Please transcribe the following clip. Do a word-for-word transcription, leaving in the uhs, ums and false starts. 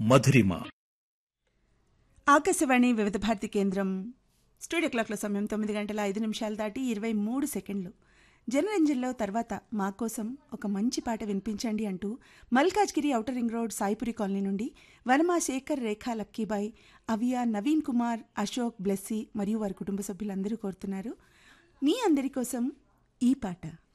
మధురిమ. ఆకాశవాణి వివిధ భారతి కేంద్రం స్టూడియో క్లాక్ల సమయం తొమ్మిది గంటల ఐదు నిమిషాలు దాటి ఇరవై మూడు సెకండ్లు. జనరంజన్లో తర్వాత మా కోసం ఒక మంచి పాట వినిపించండి అంటూ Malkajgiri outer ring road Saipuri colony నుండి వనమా శేఖర్, రేఖా, లక్కీబాయ్, అవియా, నవీన్ కుమార్, అశోక్, బ్లెస్సీ మరియు వారి కుటుంబ సభ్యులందరూ కోరుతున్నారు. మీ అందరి కోసం ఈ పాట.